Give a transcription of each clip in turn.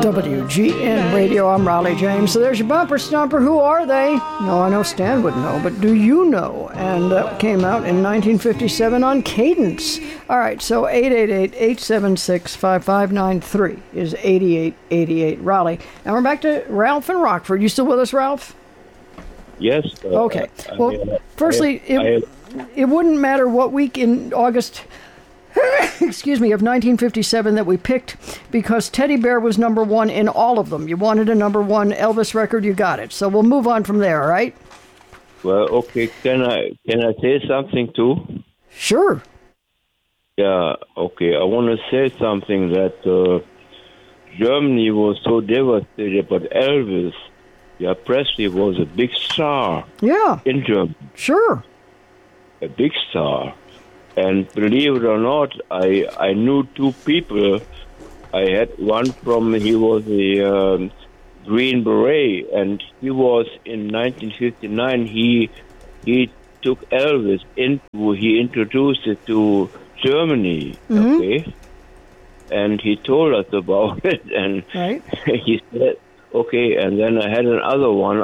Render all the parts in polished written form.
WGN Radio, I'm Raleigh James. So there's your bumper stumper. Who are they? No, I know Stan would know, but do you know? And that came out in 1957 on Cadence. All right, so 888-876-5593 is 8888 Raleigh. And we're back to Ralph in Rockford. You still with us, Ralph? Yes. Okay. Well, firstly, it wouldn't matter what week in August excuse me, of 1957 that we picked, because Teddy Bear was number one in all of them. You wanted a number one Elvis record, you got it. So we'll move on from there, all right? Well, okay. Can I say something too? Sure. Yeah. Okay. I want to say something that Germany was so devastated, but Elvis, Presley was a big star. Yeah. In Germany. Sure. A big star. And believe it or not, I knew two people. I had one he was the Green Beret, and he was in 1959. He took Elvis he introduced it to Germany. Mm-hmm. Okay, and he told us about it, and right. He said, okay. And then I had another one.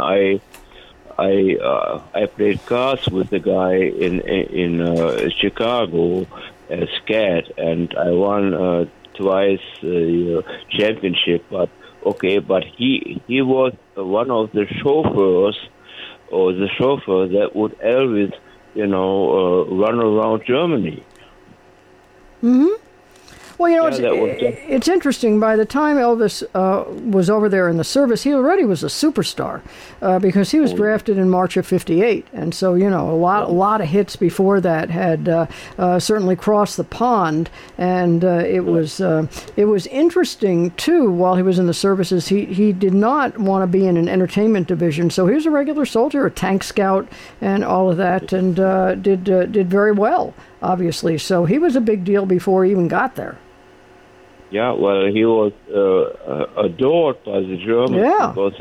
I played cards with the guy in Chicago as Scat, and I won twice the championship. But he was one of the chauffeurs, or the chauffeur that would Elvis, run around Germany. Mm-hmm. Well, it's interesting. By the time Elvis was over there in the service, he already was a superstar because he was drafted in March of '58, and so a lot of hits before that had certainly crossed the pond, and it was interesting too. While he was in the services, he did not want to be in an entertainment division, so he was a regular soldier, a tank scout, and all of that, and did very well, obviously. So he was a big deal before he even got there. Yeah, well, he was adored by the Germans because,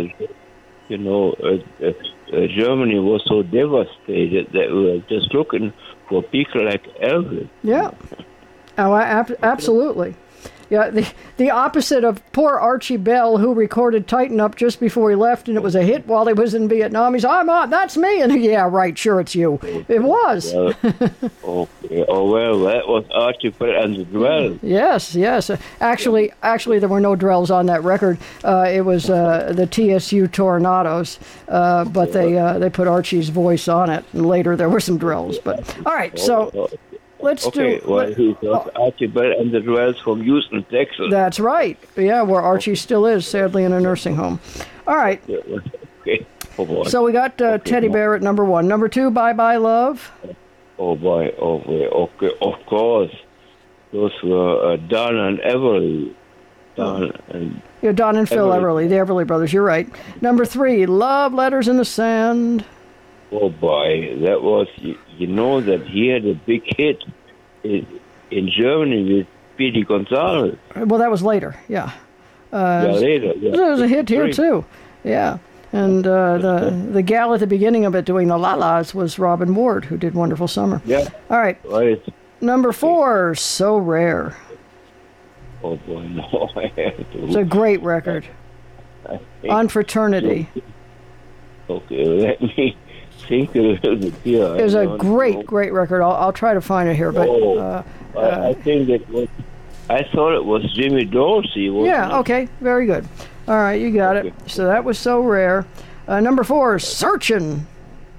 Germany was so devastated that we were just looking for people like Elvis. Yeah, absolutely. Yeah, the opposite of poor Archie Bell, who recorded Tighten Up just before he left, and it was a hit while he was in Vietnam. He's, that's me. And yeah, right, sure, it's you. It was. Okay. Oh, well, that was Archie Bell and the Drells. Yes. Actually, there were no Drells on that record. It was the TSU Tornadoes, but they put Archie's voice on it, and later there were some Drells. But all right, so... Let's he was Archie Bell and the Drells from Houston, Texas. That's right. Yeah, where Archie still is, sadly, in a nursing home. All right. Okay. Oh, boy. So we got Teddy Bear at number one. Number two, Bye Bye Love. Oh, boy. Okay. Of course. Those were Don and Everly. Don and Phil Everly, the Everly Brothers. You're right. Number three, Love Letters in the Sand. Oh, boy. That was... that he had a big hit in Germany with Speedy Gonzales. Well, that was later, yeah. Later. Yeah. There was a hit here, too. Yeah. And the gal at the beginning of it doing the la-las was Robin Ward, who did Wonderful Summer. Yeah. All right. Number four, So Rare. Oh, boy, no. It's a great record. On Fraternity. Okay, let me... think a little bit here. It was a great record. I'll try to find it here, but I think I thought it was Jimmy Dorsey. Yeah. It? Okay. Very good. All right, you got it. So that was So Rare. Number four, Searchin'.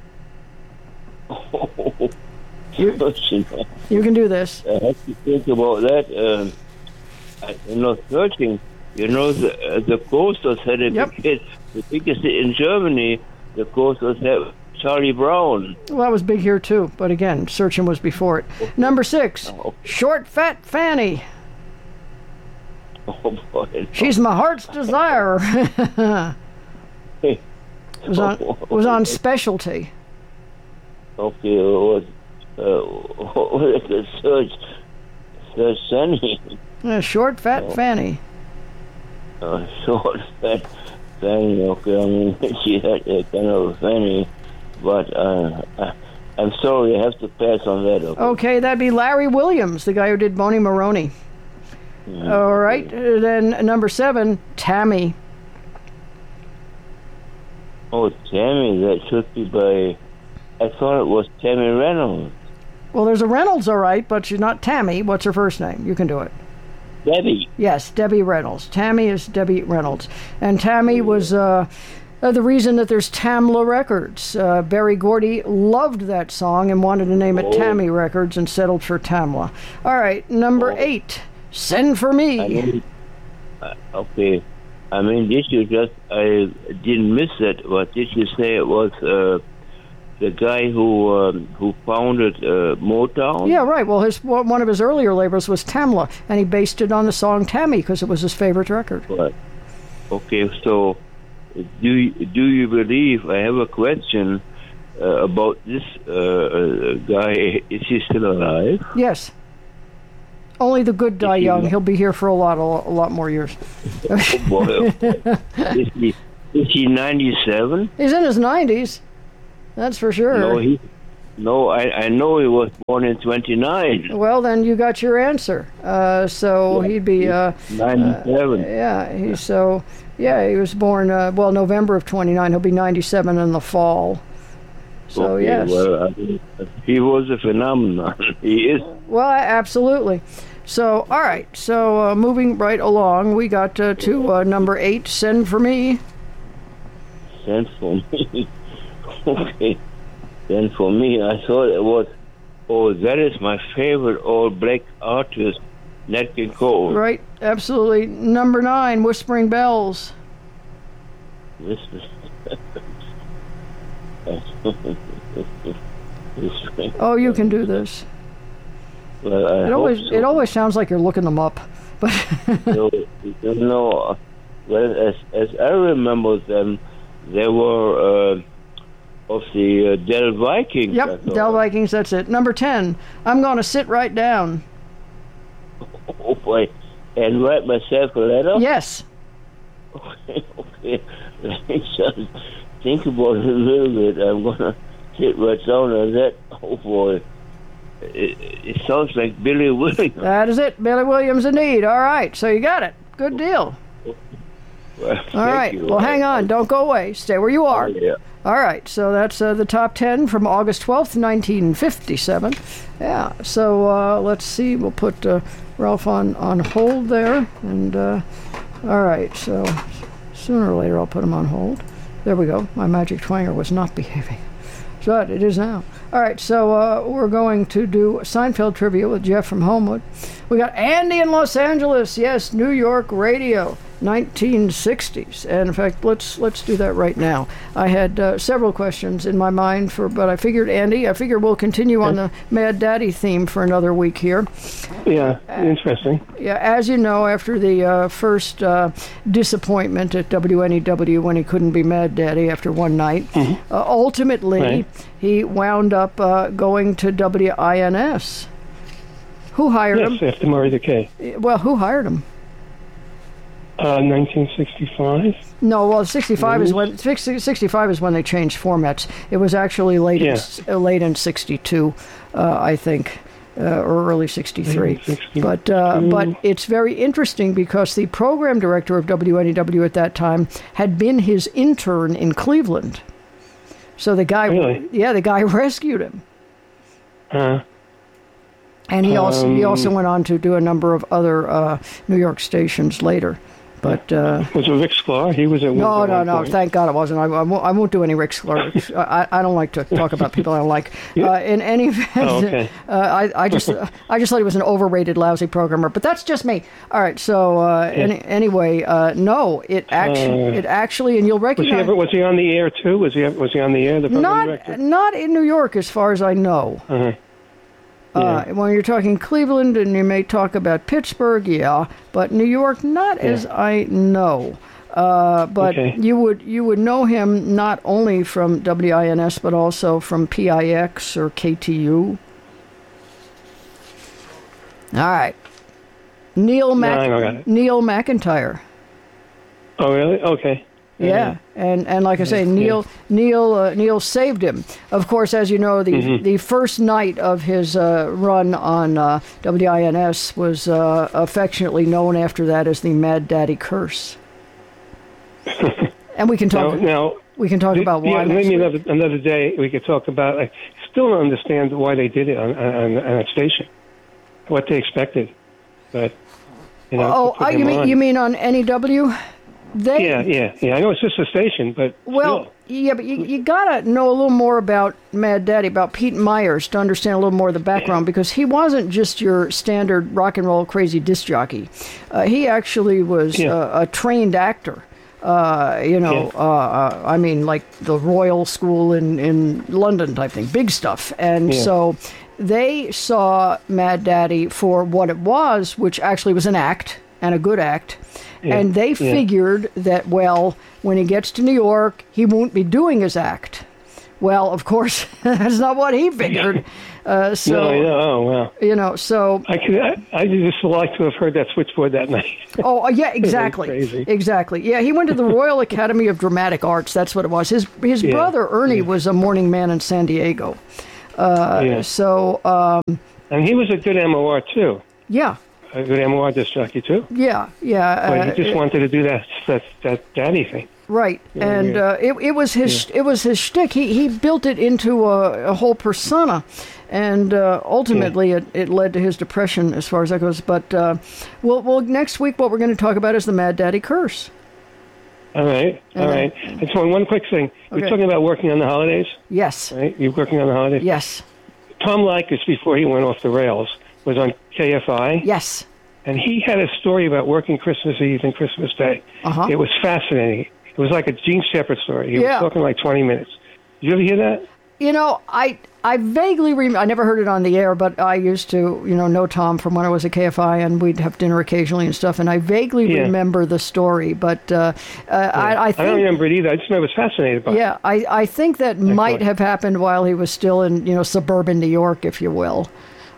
Searching. You can do this. I have to think about that. Searching. The Coasters had a big hit. The biggest hit in Germany. The Coasters had Charlie Brown. Well, that was big here, too. But again, Searching was before it. Okay. Number six, Short Fat Fanny. Oh, boy. No. She's my heart's desire. was on Specialty. Okay, what was the Search Fanny? Short Fat Fanny. Short Fat Fanny, okay. I mean, she had a kind of a fanny. But I'm sorry, I have to pass on that. Okay, that'd be Larry Williams, the guy who did Boney Maroney. All right. Then number 7, Tammy. Oh, Tammy, that should be by... I thought it was Tammy Reynolds. Well, there's a Reynolds, all right, but she's not Tammy. What's her first name? You can do it. Debbie. Yes, Debbie Reynolds. Tammy is Debbie Reynolds. And Tammy was the reason that there's Tamla Records. Berry Gordy loved that song and wanted to name it Tammy Records and settled for Tamla. All right, number 8, Send For Me. Okay. I mean, did you just... I didn't miss it, but did you say it was... the guy who founded Motown? Yeah, right. Well, one of his earlier labels was Tamla, and he based it on the song Tammy because it was his favorite record. Right. Okay, so do you believe? I have a question about this guy. Is he still alive? Yes. Only the good die young. He'll be here for a lot more years. Oh, boy. Is he 97? He's in his 90s. That's for sure. I know he was born in 29. Well, then you got your answer. So he'd be 97. He was born November of 29. He'll be 97 in the fall. So okay, yes. Well, he was a phenomenon. He is. Well, absolutely. So all right. So moving right along, we got to number 8. Send For Me. Send For Me. Okay. Then for me, I thought it was, that is my favorite all-black artist, Nat King Cole. Right, absolutely. Number 9, Whispering Bells. Oh, you can do this. Well, it always sounds like you're looking them up. But well, as I remember them, they were... of the Del Vikings. Yep, Del Vikings, that's it. Number 10, I'm Gonna Sit Right Down. Oh, boy. And write myself a letter? Yes. Okay. Let me just think about it a little bit. I'm going to sit right down on that. Oh, boy. It sounds like Billy Williams. That is it. Billy Williams indeed. All right, so you got it. Good deal. Well, all right. you. Well, hang on. Don't go away. Stay where you are. Oh, yeah. All right. So that's the top 10 from August 12th, 1957. Yeah. So let's see. We'll put Ralph on hold there. And all right. So sooner or later, I'll put him on hold. There we go. My magic twanger was not behaving. But it is now. All right, so we're going to do Seinfeld trivia with Jeff from Homewood. We got Andy in Los Angeles. Yes, New York radio, 1960s. And in fact, let's do that right now. I had several questions in my mind but I figured, Andy, we'll continue on the Mad Daddy theme for another week here. Yeah, interesting. Yeah, as you know, after the first disappointment at WNEW when he couldn't be Mad Daddy after one night, ultimately he wound up going to WINS. Who hired him? Yes, after Murray the K. Well, who hired him? 1965. No, well, 65 is when they changed formats. It was actually late in 62, I think, or early 63. But it's very interesting because the program director of WNEW at that time had been his intern in Cleveland. So the guy, the guy rescued him. And he also went on to do a number of other New York stations later. But was it Rick Sklar? He was at no. Thank God it wasn't. I won't do any Rick Sklar. I don't like to talk about people I don't like. In any event, I just thought he was an overrated, lousy programmer. But that's just me. All right. So anyway, no, it actually, and you'll recognize. Was he on the air too? Was he on the air? The program director? Not in New York, as far as I know. When you're talking Cleveland, and you may talk about Pittsburgh, but New York, not as I know. But you would know him not only from WINS, but also from PIX or KTU. All right, Neil McIntyre. Oh, really? Okay. Yeah, and like I say, Neil saved him. Of course, as you know, the first night of his run on WINS was affectionately known after that as the Mad Daddy Curse. And we can talk. We can talk about why. Maybe another day we could talk about. I still don't understand why they did it on that station, what they expected, but you know. Oh, you mean on NEW? Yeah. I know it's just a station, but still. Yeah, but you gotta know a little more about Mad Daddy, about Pete Myers, to understand a little more of the background, because he wasn't just your standard rock and roll crazy disc jockey. He actually was a trained actor. I mean, like the Royal School in London type thing, big stuff. And so they saw Mad Daddy for what it was, which actually was an act, and a good act. And they figured that, well, when he gets to New York, he won't be doing his act. Well, of course, that's not what he figured. No, well. You know, so I just like to have heard that switchboard that night. Oh, yeah, exactly. Crazy. Exactly. Yeah, he went to the Royal Academy of Dramatic Arts. That's what it was. His brother, Ernie, was a morning man in San Diego. So... and he was a good MOR, too. Yeah. A good MOR disc jockey, too. Yeah. But he just wanted to do that daddy thing. Right, and it was his shtick. He built it into a whole persona, and ultimately it led to his depression, as far as that goes. But well, next week what we're going to talk about is the Mad Daddy Curse. All right. I just want one quick thing. Okay. You're talking about working on the holidays. Yes. Right. You're working on the holidays. Yes. Tom Likas, before he went off the rails, was on KFI. Yes. And he had a story about working Christmas Eve and Christmas Day. Uh-huh. It was fascinating. It was like a Gene Shepard story. He was talking like 20 minutes. Did you ever hear that? You know, I vaguely remember. I never heard it on the air, but I used to, know Tom from when I was at KFI, and we'd have dinner occasionally and stuff. And I vaguely remember the story, but I think, I don't remember it either. I just know I was fascinated by it. Yeah, I think that might have happened while he was still in suburban New York, if you will.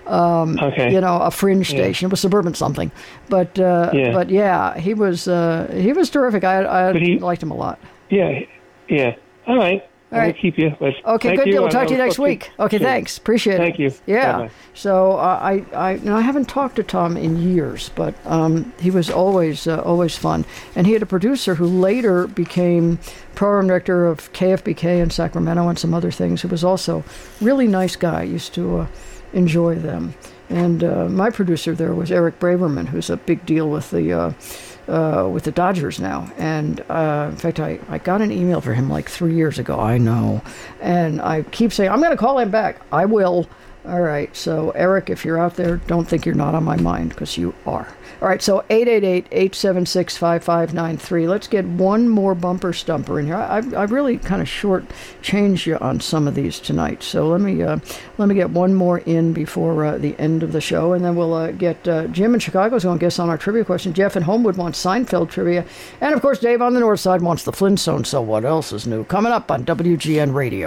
A fringe station. It was suburban something, but he was terrific. I liked him a lot. Yeah. All right. I'll keep you. Okay, good deal. We'll talk to you next week. Okay, thanks. Appreciate it. Thank you. Yeah. Bye-bye. So I haven't talked to Tom in years, but he was always fun. And he had a producer who later became program director of KFBK in Sacramento and some other things. Who was also really nice guy. Used to enjoy them. And my producer there was Eric Braverman, who's a big deal with the Dodgers now. And in fact, I got an email for him like 3 years ago. I know. And I keep saying, I'm going to call him back. I will. All right. So, Eric, if you're out there, don't think you're not on my mind, because you are. All right. So, 888-876-5593. Let's get one more bumper stumper in here. I really kind of short-changed you on some of these tonight. So, let me get one more in before the end of the show, and then we'll get Jim in Chicago is going to guess on our trivia question. Jeff in Homewood wants Seinfeld trivia. And, of course, Dave on the North Side wants the Flintstones. So, what else is new? Coming up on WGN Radio.